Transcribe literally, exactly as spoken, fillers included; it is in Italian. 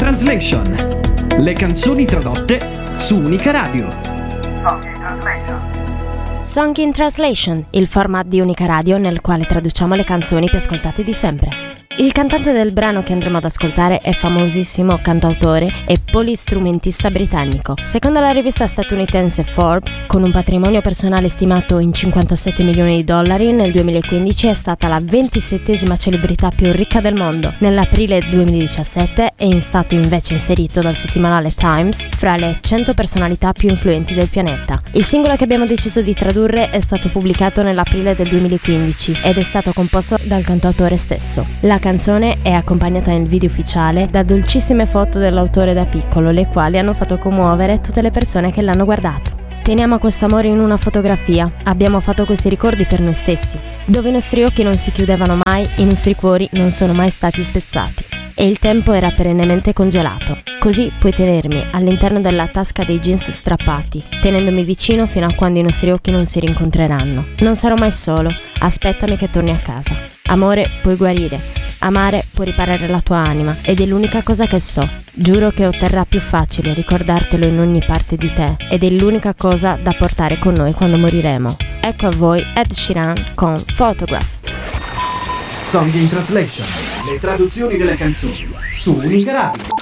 Translation. Le canzoni tradotte su Unica Radio. Song in Translation. Song in Translation, il format di Unica Radio nel quale traduciamo le canzoni più ascoltate di sempre. Il cantante del brano che andremo ad ascoltare è famosissimo cantautore e polistrumentista britannico. Secondo la rivista statunitense Forbes, con un patrimonio personale stimato in cinquantasette milioni di dollari, nel duemilaquindici è stata la ventisettesima celebrità più ricca del mondo. Nell'aprile duemiladiciassette è stato invece inserito dal settimanale Times fra le cento personalità più influenti del pianeta. Il singolo che abbiamo deciso di tradurre è stato pubblicato nell'aprile del duemilaquindici ed è stato composto dal cantautore stesso. La canzone è accompagnata nel video ufficiale da dolcissime foto dell'autore da piccolo, le quali hanno fatto commuovere tutte le persone che l'hanno guardato. Teniamo questo amore in una fotografia, abbiamo fatto questi ricordi per noi stessi, dove i nostri occhi non si chiudevano mai, i nostri cuori non sono mai stati spezzati e il tempo era perennemente congelato. Così puoi tenermi all'interno della tasca dei jeans strappati, tenendomi vicino fino a quando i nostri occhi non si rincontreranno. Non sarò mai solo, aspettami che torni a casa. Amore, puoi guarire. Amare può riparare la tua anima ed è l'unica cosa che so. Giuro che otterrà più facile ricordartelo in ogni parte di te ed è l'unica cosa da portare con noi quando moriremo. Ecco a voi Ed Sheeran con Photograph. Song in Translation. Le traduzioni delle canzoni su Unica Radio.